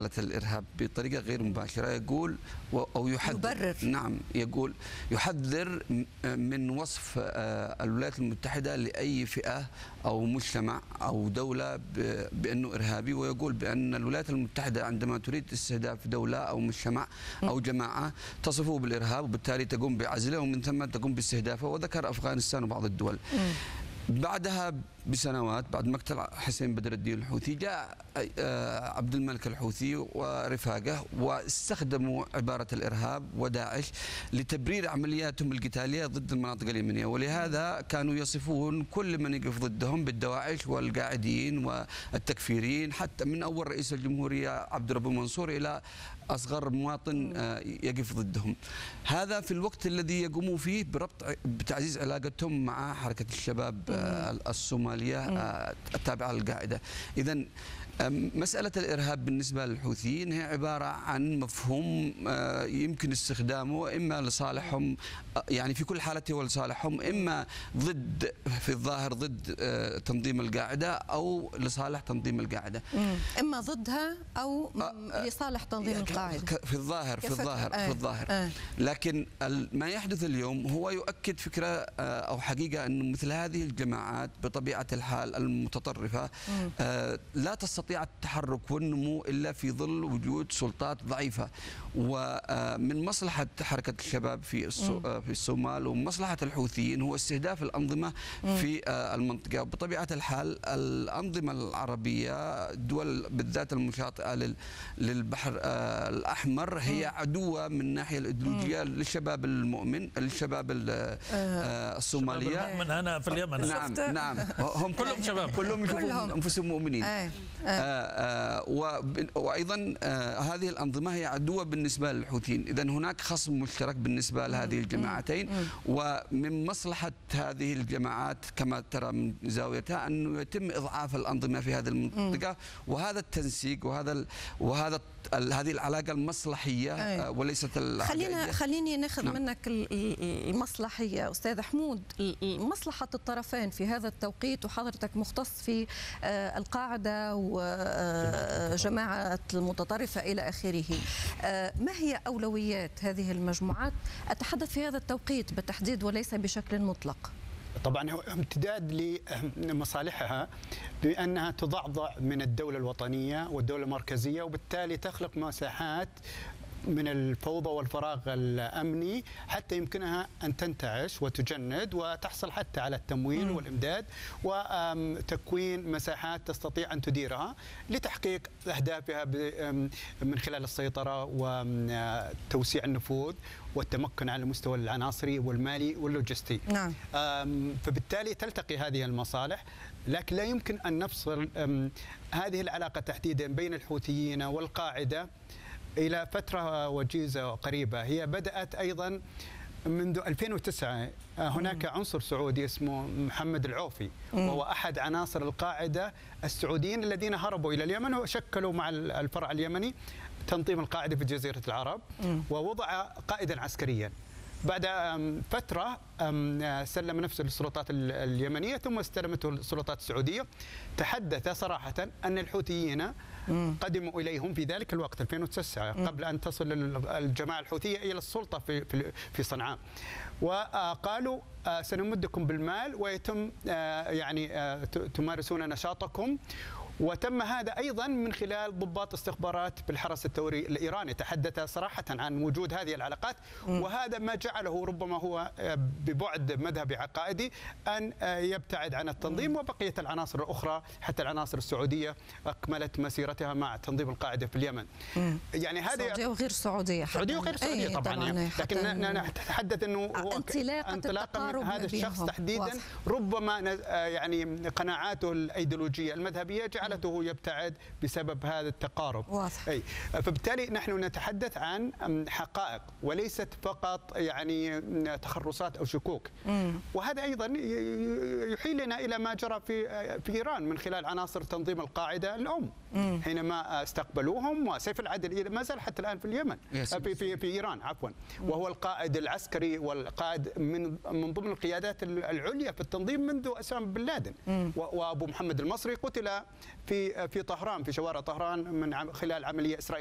الإرهاب بطريقة غير مباشرة، يقول أو يحذر، نعم يقول يحذر من وصف الولايات المتحدة لأي فئة أو مجتمع أو دولة بأنه إرهابي، ويقول بأن الولايات المتحدة عندما تريد استهداف دولة أو مجتمع أو جماعة تصفه بالإرهاب، وبالتالي تقوم بعزله ومن ثم تقوم باستهدافه، وذكر أفغانستان وبعض الدول. بعدها بسنوات بعد مقتل حسين بدر الدين الحوثي جاء عبد الملك الحوثي ورفاقه واستخدموا عبارة الإرهاب وداعش لتبرير عملياتهم القتالية ضد المناطق اليمنية، ولهذا كانوا يصفون كل من يقف ضدهم بالدواعش والقاعدين والتكفيريين، حتى من أول رئيس الجمهورية عبد الرب منصور إلى أصغر مواطن يقف ضدهم. هذا في الوقت الذي يقوموا فيه بتعزيز علاقتهم مع حركة الشباب الصومالية التابعة للقاعدة. إذن مسألة الإرهاب بالنسبة للحوثيين هي عبارة عن مفهوم يمكن استخدامه إما لصالحهم، يعني في كل حالة هو لصالحهم، إما ضد في الظاهر ضد تنظيم القاعدة أو لصالح تنظيم القاعدة، إما ضدها أو لصالح تنظيم القاعدة في الظاهر. لكن ما يحدث اليوم هو يؤكد فكرة أو حقيقة أن مثل هذه الجماعات بطبيعة الحال المتطرفة لا تستطيع التحرك والنمو إلا في ظل وجود سلطات ضعيفة، ومن مصلحة حركة الشباب في الصومال ومصلحة الحوثيين هو استهداف الأنظمة في المنطقة. وبطبيعة الحال الأنظمة العربية دول بالذات المشاطئة للبحر الأحمر هي عدوة من الناحية الإيديولوجية للشباب المؤمن، للشباب الصومالية. المؤمن هنا في اليمن. نعم هم كلهم شباب، كلهم يشوفون أنفسهم مؤمنين. وأيضا هذه الأنظمة هي عدوة بالنسبة للحوثيين. إذن هناك خصم مشترك بالنسبة لهذه الجماعتين، ومن مصلحة هذه الجماعات كما ترى من زاويتها أنه يتم إضعاف الأنظمة في هذه المنطقة، وهذا التنسيق وهذه العلاقة المصلحية وليست خليني ناخذ منك المصلحية أستاذ حمود، مصلحة الطرفين في هذا التوقيت، وحضرتك مختص في القاعدة وجماعة المتطرفة إلى آخره. ما هي أولويات هذه المجموعات؟ أتحدث في هذا التوقيت بالتحديد وليس بشكل مطلق. طبعا هو امتداد لمصالحها بأنها تضعضع من الدولة الوطنية والدولة المركزية، وبالتالي تخلق مساحات من الفوضى والفراغ الأمني حتى يمكنها أن تنتعش وتجند وتحصل حتى على التمويل والإمداد وتكوين مساحات تستطيع أن تديرها لتحقيق أهدافها من خلال السيطرة وتوسيع النفوذ والتمكن على المستوى العناصري والمالي واللوجستي. نعم. فبالتالي تلتقي هذه المصالح، لكن لا يمكن أن نفصل هذه العلاقة تحديدا بين الحوثيين والقاعدة إلى فترة وجيزة قريبة. هي بدأت أيضا منذ 2009. هناك عنصر سعودي اسمه محمد العوفي، وهو أحد عناصر القاعدة السعوديين الذين هربوا إلى اليمن وشكلوا مع الفرع اليمني تنظيم القاعدة في جزيرة العرب، ووضع قائدا عسكريا. بعد فترة سلم نفسه للسلطات اليمنية ثم استلمته السلطات السعودية. تحدث صراحة أن الحوثيين قدموا إليهم في ذلك الوقت 2009 قبل أن تصل الجماعة الحوثية إلى السلطة في صنعاء، وقالوا سنمدكم بالمال ويتم يعني تمارسون نشاطكم. وتم هذا أيضا من خلال ضباط استخبارات بالحرس الثوري الإيراني. تحدث صراحة عن وجود هذه العلاقات، وهذا ما جعله ربما هو ببعد مذهبي عقائدي أن يبتعد عن التنظيم، وبقية العناصر الأخرى حتى العناصر السعودية أكملت مسيرتها مع تنظيم القاعدة في اليمن. يعني هذا سعودية وغير سعودية، سعودية وغير سعودية طبعا يعني. لكن نتحدث أنه هو انطلاقا من هذا الشخص تحديدا ربما يعني قناعاته الأيديولوجية المذهبية جعلته يبتعد بسبب هذا التقارب. واضح. فبالتالي نحن نتحدث عن حقائق وليست فقط يعني تخرصات أو شكوك. وهذا أيضا يحيلنا إلى ما جرى في إيران من خلال عناصر تنظيم القاعدة الأم. حينما استقبلوهم، وسيف العدل ما زال حتى الآن في اليمن في إيران عفوا، وهو القائد العسكري والقائد من ضمن القيادات العليا في التنظيم منذ أسامة بن لادن. وأبو محمد المصري قتل في طهران، في شوارع طهران من خلال عملية إسرائيلية